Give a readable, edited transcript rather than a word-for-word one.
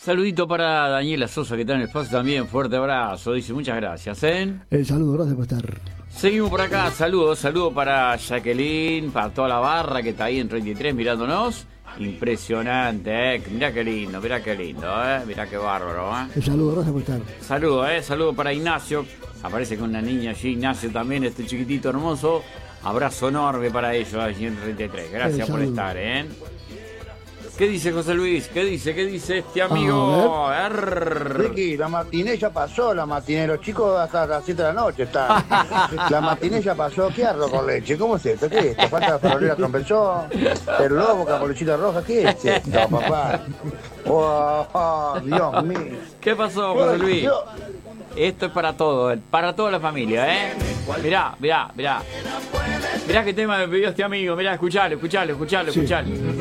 Saludito para Daniela Sosa, que está en el espacio también. Fuerte abrazo. Dice, muchas gracias, ¿eh? Saludo, gracias por estar. Seguimos por acá. Saludos para Jacqueline, para toda la barra que está ahí en 33 mirándonos. Impresionante, Mirá qué lindo, Mirá qué bárbaro, Saludo, gracias por estar. Saludo para Ignacio. Aparece con una niña allí, Ignacio también, este chiquitito hermoso. Abrazo enorme para ellos allí en 33. Gracias por estar, ¿Qué dice José Luis? ¿Qué dice este amigo? Ricky, la matiné ya pasó, los chicos hasta las 7 de la noche están. La matiné ya pasó, ¿qué arroz con leche? ¿Cómo es esto? ¿Qué es esto? ¿Falta la farolera trompezón? ¿El lobo, capolichita roja? ¿Qué es esto, papá? Oh, Dios mío. ¿Qué pasó, José Luis? Esto es para toda la familia, Mirá qué tema me pidió este amigo, mirá, escuchalo.